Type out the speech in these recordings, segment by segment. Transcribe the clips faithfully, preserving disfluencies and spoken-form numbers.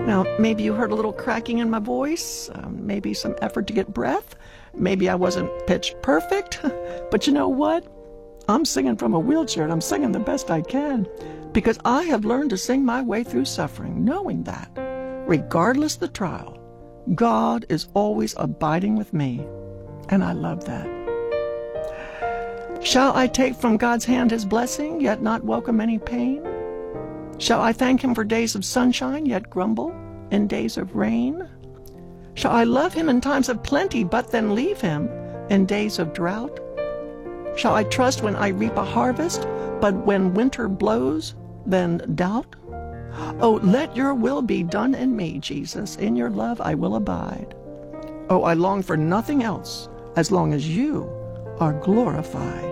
Now, maybe you heard a little cracking in my voice, um, maybe some effort to get breath. Maybe I wasn't pitch perfect, but you know what? I'm singing from a wheelchair, and I'm singing the best I can because I have learned to sing my way through suffering, knowing that, regardless the trial, God is always abiding with me, and I love that. Shall I take from God's hand his blessing, yet not welcome any pain? Shall I thank him for days of sunshine, yet grumble in days of rain? Shall I love him in times of plenty, but then leave him in days of drought? Shall I trust when I reap a harvest, but when winter blows, then doubt? Oh, let your will be done in me, Jesus. In your love I will abide. Oh, I long for nothing else as long as you are glorified.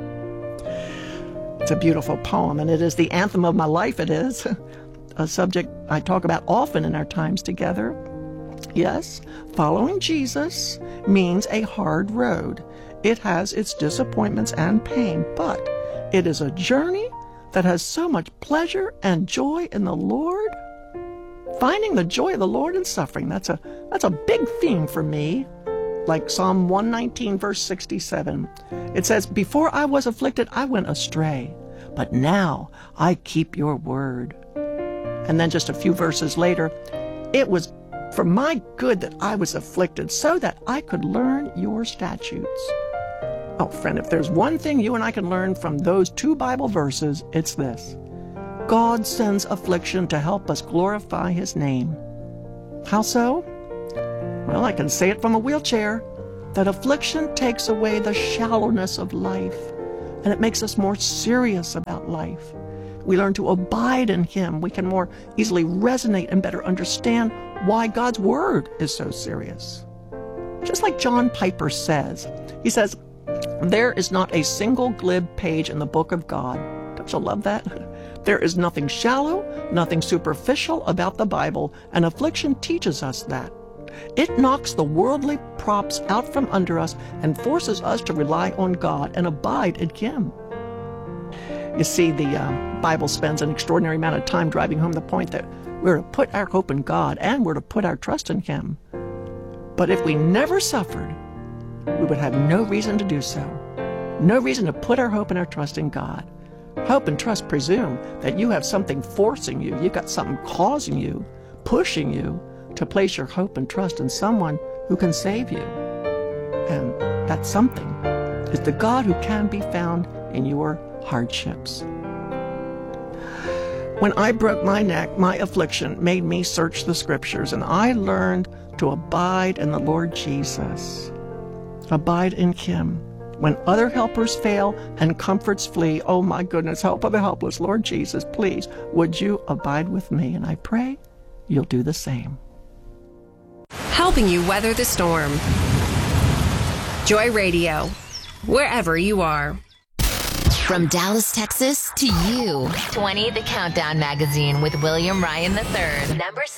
It's a beautiful poem, and it is the anthem of my life, it is. A subject I talk about often in our times together. Yes, following Jesus means a hard road. It has its disappointments and pain, but it is a journey that has so much pleasure and joy in the Lord. Finding the joy of the Lord in suffering, that's a, that's a big theme for me. Like Psalm one nineteen, verse sixty-seven. It says, before I was afflicted, I went astray, but now I keep your word. And then just a few verses later, it was for my good that I was afflicted, so that I could learn your statutes. Oh, friend, if there's one thing you and I can learn from those two Bible verses, it's this. God sends affliction to help us glorify his name. How so? Well, I can say it from a wheelchair, that affliction takes away the shallowness of life, and it makes us more serious about life. We learn to abide in him. We can more easily resonate and better understand why God's word is so serious. Just like John Piper says, he says, there is not a single glib page in the book of God. Don't you love that? There is nothing shallow, nothing superficial about the Bible, and affliction teaches us that. It knocks the worldly props out from under us and forces us to rely on God and abide in him. You see, the uh, Bible spends an extraordinary amount of time driving home the point that we're to put our hope in God and we're to put our trust in him. But if we never suffered, we would have no reason to do so. No reason to put our hope and our trust in God. Hope and trust presume that you have something forcing you. You've got something causing you, pushing you to place your hope and trust in someone who can save you. And that something is the God who can be found in your hardships. When I broke my neck, my affliction made me search the scriptures, and I learned to abide in the Lord Jesus. Abide in him. When other helpers fail and comforts flee, oh my goodness, help of the helpless, Lord Jesus, please, would you abide with me? And I pray you'll do the same. Helping you weather the storm. Joy Radio, wherever you are. From Dallas, Texas to you. twenty The Countdown Magazine with William Ryan the third. Number